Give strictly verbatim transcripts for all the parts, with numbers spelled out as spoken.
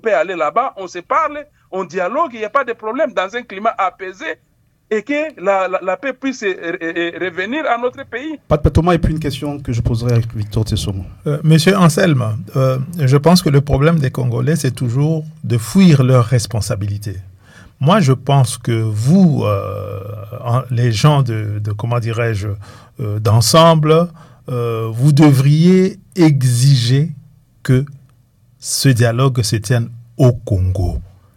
peut aller là-bas, on se parle, on dialogue, il n'y a pas de problème dans un climat apaisé et que la, la, la paix puisse revenir à notre pays. Pat Thomas, et puis une question que je poserai avec Victor Tessomo. Euh, Monsieur Anselme, euh, je pense que le problème des Congolais, c'est toujours de fuir leurs responsabilités. Moi, je pense que vous, euh, les gens de, de comment dirais-je, euh, d'ensemble, euh, vous devriez exiger que ce dialogue se tienne au Congo.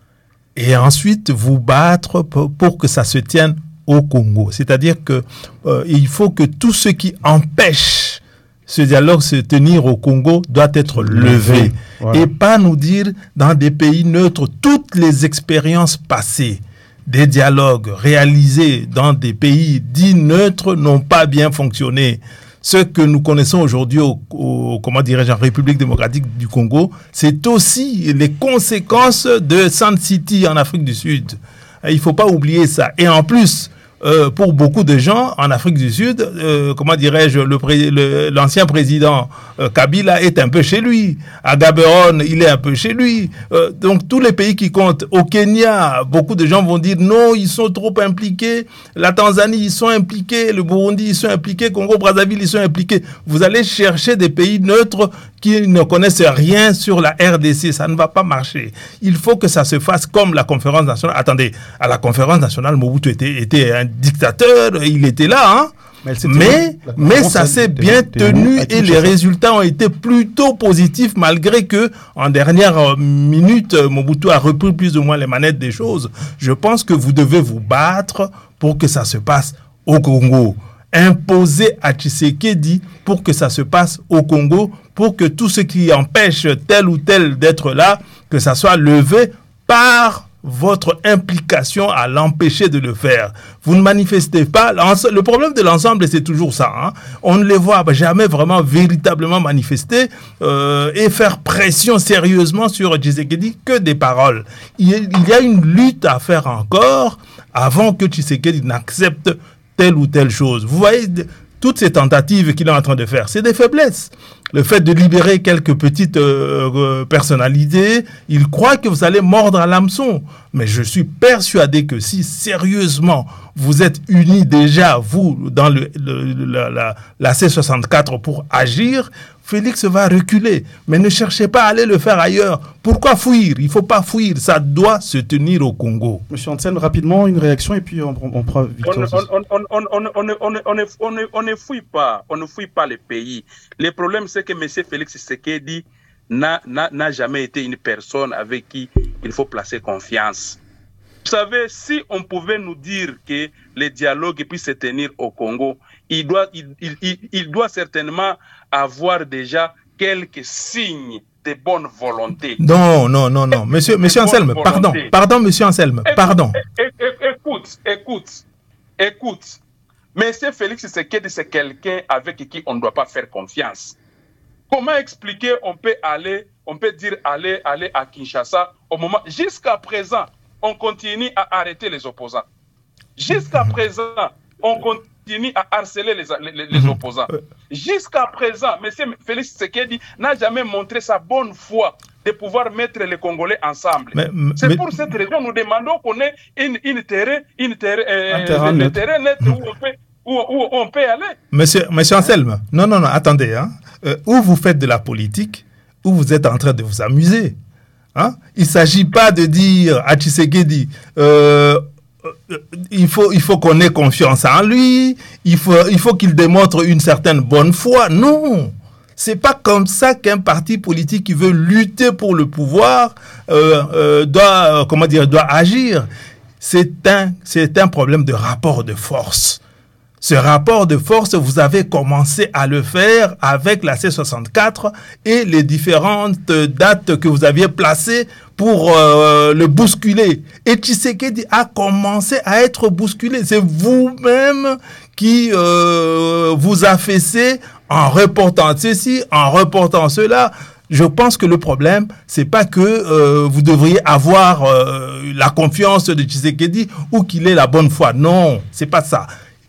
Et ensuite, vous battre pour, pour que ça se tienne au Congo. C'est-à-dire que euh, il faut que tout ce qui empêche ce dialogue se tenir au Congo doit être levé. Voilà. Et pas nous dire dans des pays neutres toutes les expériences passées des dialogues réalisés dans des pays dits neutres n'ont pas bien fonctionné. Ce que nous connaissons aujourd'hui au, au, comment dirais-je, en République démocratique du Congo, c'est aussi les conséquences de Sun City en Afrique du Sud. Il ne faut pas oublier ça. Et en plus, Euh, pour beaucoup de gens en Afrique du Sud, euh, comment dirais-je, le pré- le, l'ancien président euh, Kabila est un peu chez lui. À Gaborone, il est un peu chez lui. Euh, donc tous les pays qui comptent. Au Kenya, beaucoup de gens vont dire non, ils sont trop impliqués. La Tanzanie, ils sont impliqués. Le Burundi, ils sont impliqués. Congo-Brazzaville, ils sont impliqués. Vous allez chercher des pays neutres qui ne connaissent rien sur la R D C. Ça ne va pas marcher. Il faut que ça se fasse comme la conférence nationale. Attendez, à la conférence nationale, Mobutu était, était un dictateur, il était là, hein. Mais, mais, mais ça s'est bien tenu et les résultats ont été plutôt positifs malgré que en dernière minute, Mobutu a repris plus ou moins les manettes des choses. Je pense que vous devez vous battre pour que ça se passe au Congo. Imposer à Tshisekedi pour que ça se passe au Congo, pour que tout ce qui empêche tel ou tel d'être là, que ça soit levé par votre implication à l'empêcher de le faire. Vous ne manifestez pas. Le problème de l'ensemble, c'est toujours ça. Hein. On ne les voit jamais vraiment véritablement manifester euh, et faire pression sérieusement sur Tshisekedi que des paroles. Il y a une lutte à faire encore avant que Tshisekedi n'accepte telle ou telle chose. Vous voyez, toutes ces tentatives qu'il est en train de faire, c'est des faiblesses. Le fait de libérer quelques petites euh, euh, personnalités, il croit que vous allez mordre à l'hameçon. Mais je suis persuadé que si sérieusement vous êtes unis déjà, vous, dans le, le, la, la, la C soixante-quatre pour agir, Félix va reculer. Mais ne cherchez pas à aller le faire ailleurs. Pourquoi fuir? Il ne faut pas fuir. Ça doit se tenir au Congo. Monsieur Anselme, rapidement, une réaction et puis on, on, on prend Victor. On, on, on, on, on, on, on, on, on, ne, on ne fuit pas. On ne fuit pas les pays. Le problème, c'est que M. Félix Tshisekedi n'a, n'a, n'a jamais été une personne avec qui il faut placer confiance. Vous savez, si on pouvait nous dire que les dialogues puissent se tenir au Congo, il doit, il, il, il, il doit certainement avoir déjà quelques signes de bonne volonté. Non, non, non, non. Monsieur, monsieur Anselme, pardon, pardon, monsieur Anselme, pardon. Écoute, écoute, écoute. Monsieur Félix Tshisekedi, c'est quelqu'un avec qui on ne doit pas faire confiance. Comment expliquer, on peut aller, on peut dire aller, aller à Kinshasa au moment, jusqu'à présent, on continue à arrêter les opposants. Jusqu'à présent, on continue à harceler les, les, les opposants. Jusqu'à présent, M. Félix Tshisekedi n'a jamais montré sa bonne foi de pouvoir mettre les Congolais ensemble. Mais, C'est mais... pour cette raison que nous demandons qu'on ait une, une terrain, une terrain, euh, terrain net, terrain net où, on peut, où, où on peut aller. Monsieur, monsieur Anselme, non, non, non, attendez. Hein. Euh, où vous faites de la politique, où vous êtes en train de vous amuser. Hein? Il ne s'agit pas de dire à Tshisekedi, euh, euh, il faut, il faut qu'on ait confiance en lui, il faut, il faut qu'il démontre une certaine bonne foi. Non, c'est pas comme ça qu'un parti politique qui veut lutter pour le pouvoir euh, euh, doit, euh, comment dire, doit agir. C'est un, c'est un problème de rapport de force. Ce rapport de force, vous avez commencé à le faire avec la C soixante-quatre et les différentes dates que vous aviez placées pour euh, le bousculer. Et Tshisekedi a commencé à être bousculé. C'est vous-même qui euh, vous affaissez en reportant ceci, en reportant cela. Je pense que le problème, c'est pas que euh, vous devriez avoir euh, la confiance de Tshisekedi ou qu'il ait la bonne foi. Non, c'est pas ça.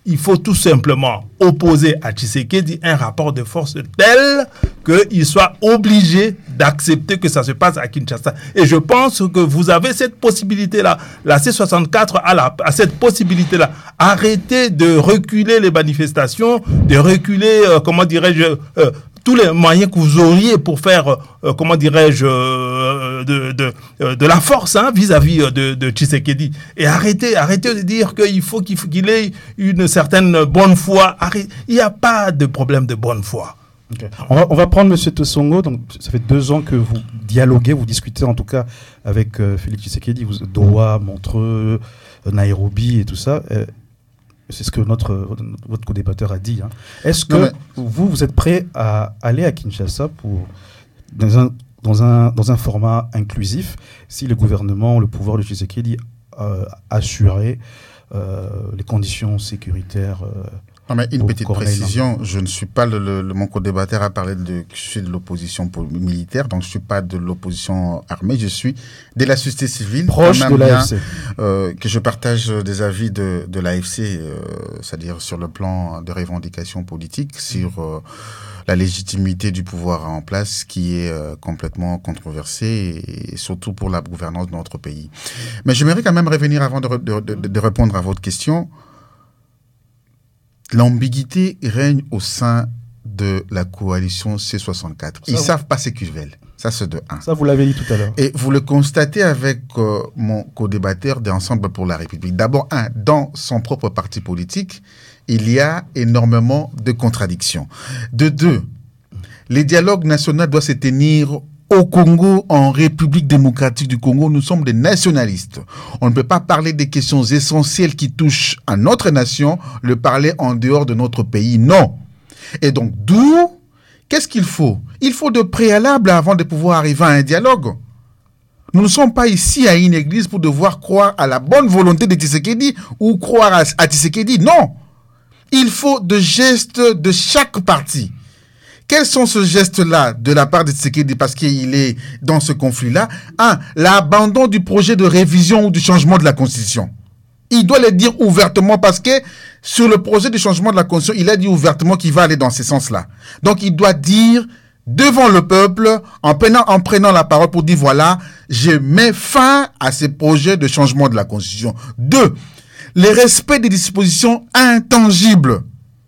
il faut tout simplement opposer à Tshisekedi un rapport de force tel qu'il soit obligé d'accepter que ça se passe à Kinshasa. Et je pense que vous avez cette possibilité-là. La C soixante-quatre a, la, a cette possibilité-là. Arrêtez de reculer les manifestations, de reculer, euh, comment dirais-je, euh, tous les moyens que vous auriez pour faire, euh, comment dirais-je, euh, de, de, euh, de la force hein, vis-à-vis de, de Tshisekedi. Et arrêtez, arrêtez de dire qu'il faut qu'il faut qu'il ait une certaine bonne foi. Arrêtez. Il n'y a pas de problème de bonne foi. Okay. On, va, on va prendre M. Tessongo. Donc, ça fait deux ans que vous dialoguez, vous discutez en tout cas avec euh, Félix Tshisekedi, vous, Doha, Montreux, euh, Nairobi et tout ça. Euh, C'est ce que notre, votre co-débatteur a dit. Hein. Est-ce que non, mais... vous, vous êtes prêt à aller à Kinshasa pour, dans, un, dans, un, dans un format inclusif si le gouvernement, le pouvoir de Tshisekedi euh, assurait euh, les conditions sécuritaires euh, Non, mais une petite précision, je ne suis pas le, le, le mon co-débatteur a parlé de que je suis de l'opposition militaire, donc je suis pas de l'opposition armée, je suis de la société civile, proche de l'A F C, euh, que je partage des avis de de l'A F C, euh, c'est-à-dire sur le plan de revendications politiques, sur euh, la légitimité du pouvoir en place qui est euh, complètement controversée et surtout pour la gouvernance de notre pays. Mais j'aimerais quand même revenir avant de, de, de, de répondre à votre question. L'ambiguïté règne au sein de la coalition C soixante-quatre. Ils ne savent pas ce qu'ils veulent. Ça, c'est de un. Ça, vous l'avez dit tout à l'heure. Et vous le constatez avec euh, mon co-débatteur d'Ensemble pour la République. D'abord, un, dans son propre parti politique, il y a énormément de contradictions. De deux, les dialogues nationaux doivent se tenir au Congo, en République démocratique du Congo. Nous sommes des nationalistes. On ne peut pas parler des questions essentielles qui touchent à notre nation, le parler en dehors de notre pays. Non. Et donc, d'où, qu'est-ce qu'il faut? Il faut de préalables avant de pouvoir arriver à un dialogue. Nous ne sommes pas ici à une église pour devoir croire à la bonne volonté de Tshisekedi ou croire à, à Tshisekedi. Non. Il faut de gestes de chaque parti. Quels sont ces gestes-là de la part de Tshisekedi parce qu'il est dans ce conflit-là? Un, l'abandon du projet de révision ou du changement de la Constitution. Il doit le dire ouvertement parce que sur le projet de changement de la Constitution, il a dit ouvertement qu'il va aller dans ce sens-là. Donc, il doit dire devant le peuple, en prenant, en prenant la parole pour dire voilà, je mets fin à ce projet de changement de la Constitution. Deux, le respect des dispositions intangibles.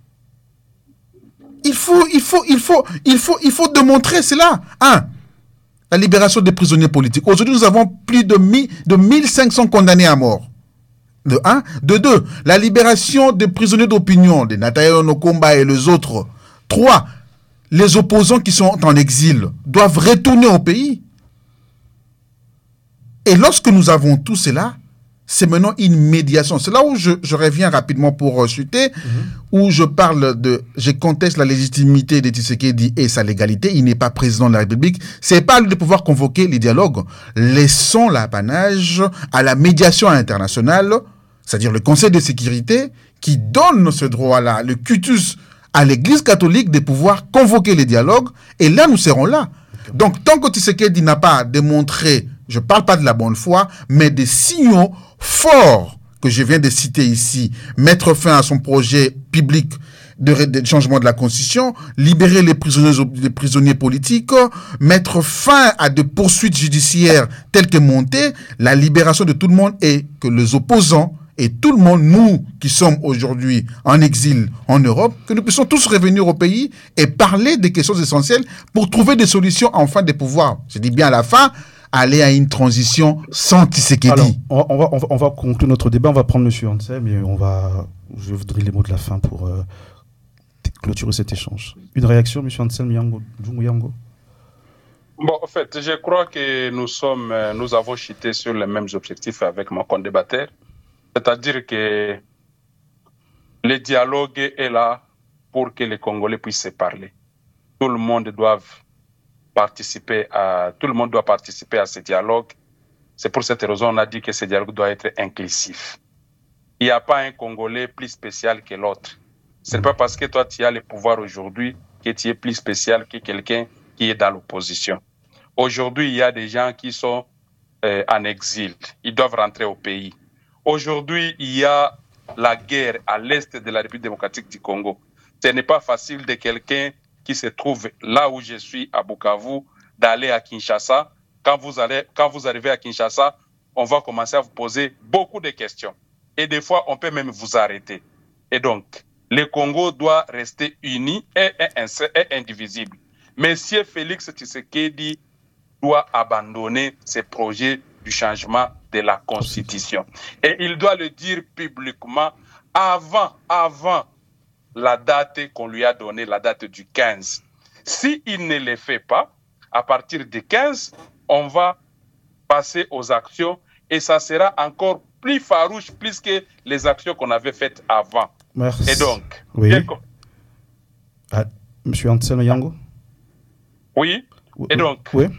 Il faut, il faut, il faut, il faut, il faut démontrer cela. Un, la libération des prisonniers politiques. Aujourd'hui, nous avons plus de, mi, de mille cinq cents condamnés à mort. De un. De deux, la libération des prisonniers d'opinion, des Natayo Nokomba et les autres. Trois, les opposants qui sont en exil doivent retourner au pays. Et lorsque nous avons tout cela, c'est maintenant une médiation. C'est là où je, je reviens rapidement pour euh, chuter, mm-hmm. où je parle de... Je conteste la légitimité de Tshisekedi et sa légalité. Il n'est pas président de la République. C'est pas lui de pouvoir convoquer les dialogues. Laissons l'apanage à la médiation internationale, c'est-à-dire le Conseil de sécurité, qui donne ce droit-là, le cutus à l'Église catholique de pouvoir convoquer les dialogues. Et là, nous serons là. Okay. Donc, tant que Tshisekedi n'a pas démontré... Je ne parle pas de la bonne foi, mais des signaux forts que je viens de citer ici. Mettre fin à son projet public de, de changement de la Constitution, libérer les prisonniers, les prisonniers politiques, mettre fin à des poursuites judiciaires telles que montées, la libération de tout le monde et que les opposants et tout le monde, nous qui sommes aujourd'hui en exil en Europe, que nous puissions tous revenir au pays et parler des questions essentielles pour trouver des solutions enfin de pouvoir, je dis bien à la fin, aller à une transition sans Tshisekedi. Alors, on va, on, va, on, va, on va conclure notre débat. On va prendre M. Ansem et on va... Je voudrais les mots de la fin pour euh, clôturer cet échange. Une réaction, M. Ansem Yango, Yango? Bon, en fait, je crois que nous sommes, nous avons chuté sur les mêmes objectifs avec mon condébatteur. C'est-à-dire que le dialogue est là pour que les Congolais puissent se parler. Tout le monde doit participer à, tout le monde doit participer à ce dialogue. C'est pour cette raison qu'on a dit que ce dialogue doit être inclusif. Il n'y a pas un Congolais plus spécial que l'autre. Ce n'est pas parce que toi tu as le pouvoir aujourd'hui que tu es plus spécial que quelqu'un qui est dans l'opposition. Aujourd'hui, il y a des gens qui sont euh, en exil. Ils doivent rentrer au pays. Aujourd'hui, il y a la guerre à l'est de la République démocratique du Congo. Ce n'est pas facile de quelqu'un qui se trouve là où je suis, à Bukavu, d'aller à Kinshasa. Quand vous, allez, quand vous arrivez à Kinshasa, on va commencer à vous poser beaucoup de questions. Et des fois, on peut même vous arrêter. Et donc, le Congo doit rester uni et, et, et indivisible. Monsieur Félix Tshisekedi doit abandonner ses projets du changement de la Constitution. Et il doit le dire publiquement avant, avant la date qu'on lui a donnée, la date du quinze. S'il ne le fait pas, à partir du quinze, on va passer aux actions et ça sera encore plus farouche, plus que les actions qu'on avait faites avant. Merci. Et donc, oui. quelque... ah, Monsieur Anselme Yango. Oui. Et donc, oui.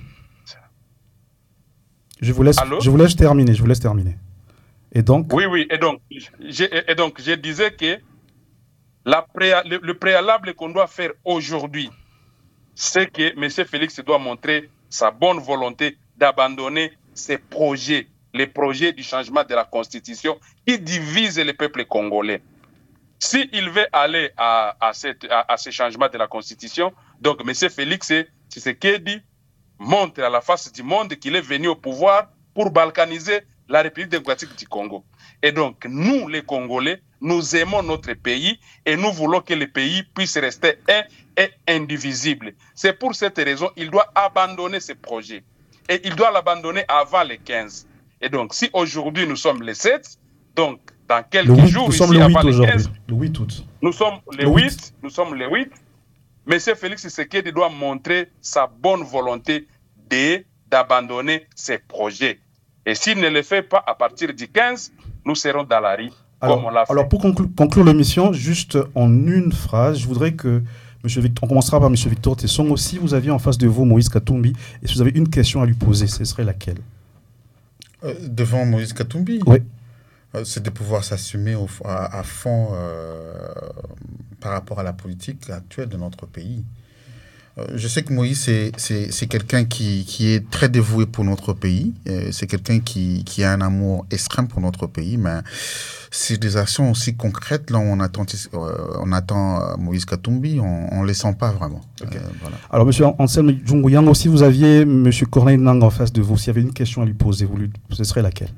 Je vous laisse. Allô? Je vous laisse terminer. Je vous laisse terminer. Et donc. Oui, oui. Et donc, je, et donc, je disais que la préa, le, le préalable qu'on doit faire aujourd'hui, c'est que M. Félix doit montrer sa bonne volonté d'abandonner ses projets, les projets du changement de la Constitution qui divisent le peuple congolais. S'il veut aller à, à, cette, à, à ce changement de la Constitution, donc M. Félix Tshisekedi montre à la face du monde qu'il est venu au pouvoir pour balkaniser la République démocratique du Congo. Et donc, nous, les Congolais, nous aimons notre pays et nous voulons que le pays puisse rester un et indivisible. C'est pour cette raison qu'il doit abandonner ce projet. Et il doit l'abandonner avant le quinze. Et donc, si aujourd'hui nous sommes les sept, donc dans quelques le huit, jours, nous ici, sommes le huit avant le quinze, le huit août. Nous sommes les le huit, huit. Nous sommes les huit. Monsieur Félix Tshisekedi doit montrer sa bonne volonté de, d'abandonner ses projets. Et s'il ne le fait pas à partir du quinze, nous serons dans la rue, alors, comme on l'a fait. Alors, pour conclure, conclure l'émission, juste en une phrase, je voudrais que Monsieur Victor, on commencera par M. Victor Tessongo. Si vous aviez en face de vous Moïse Katumbi, et si vous avez une question à lui poser, ce serait laquelle? euh, Devant Moïse Katumbi? Oui. Euh, c'est de pouvoir s'assumer au, à, à fond euh, par rapport à la politique actuelle de notre pays. Euh, je sais que Moïse, c'est, c'est, c'est quelqu'un qui, qui est très dévoué pour notre pays. Euh, c'est quelqu'un qui, qui a un amour extrême pour notre pays, mais c'est des actions aussi concrètes. Là, on attend, euh, on attend Moïse Katumbi, on ne les sent pas vraiment. Okay. Euh, voilà. Alors, M. Anselme Djungu-Yango, si vous aviez M. Corneille Nang en face de vous, s'il y avait une question à lui poser, vous lui, ce serait laquelle?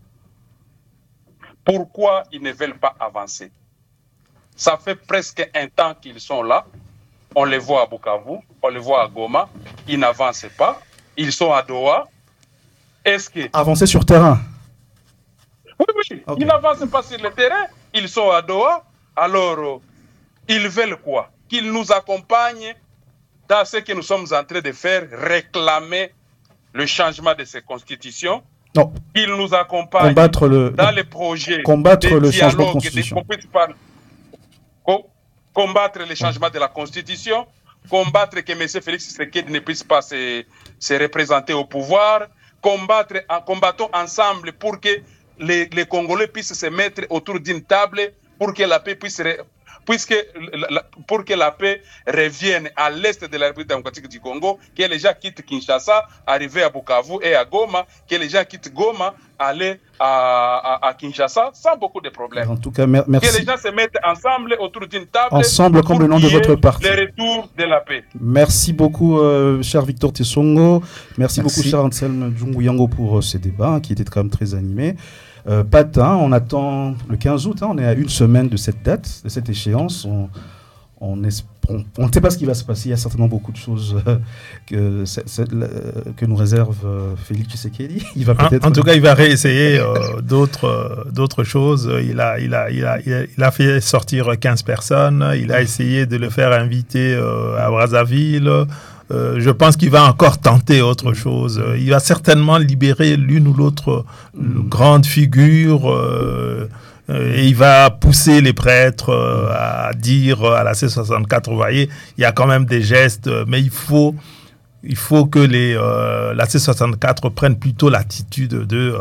Pourquoi ils ne veulent pas avancer? Ça fait presque un temps qu'ils sont là. On les voit à Bukavu, on les voit à Goma. Ils n'avancent pas. Ils sont à Doha. Est-ce que... Avancer sur terrain? Oui, oui. Okay. Ils n'avancent pas sur le terrain. Ils sont à Doha. Alors, ils veulent quoi? Qu'ils nous accompagnent dans ce que nous sommes en train de faire, réclamer le changement de ces constitutions. Non. Qu'ils nous accompagnent combattre le, dans les projets combattre le changement de constitution. Des, combattre les changements de la Constitution, combattre que M. Félix Tshisekedi ne puisse pas se, se représenter au pouvoir, combattre, en, combattons ensemble pour que les, les Congolais puissent se mettre autour d'une table pour que la paix puisse... Puisque la, pour que la paix revienne à l'est de la République démocratique du Congo, que les gens quittent Kinshasa, arriver à Bukavu et à Goma, que les gens quittent Goma, aller à, à, à Kinshasa sans beaucoup de problèmes. En tout cas, mer- merci. Que les gens se mettent ensemble autour d'une table. Ensemble, comme le nom de votre parti. Le retour de la paix. Merci beaucoup, euh, cher Victor Tessongo. Merci, merci beaucoup, cher Anselme Djungu-Yango, pour euh, ces débats hein, qui étaient quand même très animés. Euh, Patin, on attend le quinze août, hein, on est à une semaine de cette date, de cette échéance. On, on, est, on, on ne sait pas ce qui va se passer, il y a certainement beaucoup de choses euh, que, c'est, c'est, euh, que nous réserve euh, Félix Tshisekedi. Il va peut-être... En, en tout cas, il va réessayer euh, d'autres, euh, d'autres choses. Il a, il, a, il, a, il, a, il a fait sortir quinze personnes, il a essayé de le faire inviter euh, à Brazzaville. Euh, je pense qu'il va encore tenter autre chose. Il va certainement libérer l'une ou l'autre mmh. grande figure euh, euh, et il va pousser les prêtres euh, à dire à la C soixante-quatre, vous voyez, il y a quand même des gestes, mais il faut, il faut que les, euh, la C soixante-quatre prenne plutôt l'attitude de... Euh,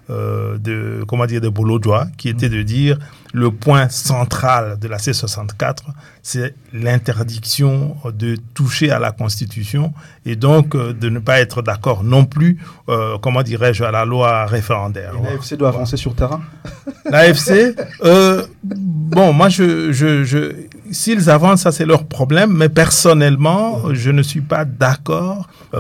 euh, de, comment dire, de Bolodjoa, qui était de dire le point central de la C soixante-quatre, c'est l'interdiction de toucher à la Constitution et donc euh, de ne pas être d'accord non plus, euh, comment dirais-je, à la loi référendaire. L'A F C doit avancer sur terrain. L'A F C, euh, bon, moi, je, je, je, s'ils avancent, ça c'est leur problème, mais personnellement, je ne suis pas d'accord.